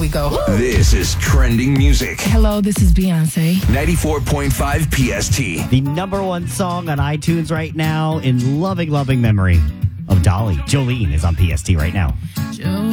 go. This is trending music. Hello, this is Beyonce. 94.5 PST. The number one song on iTunes right now in loving memory of Dolly. Jolene is on PST right now.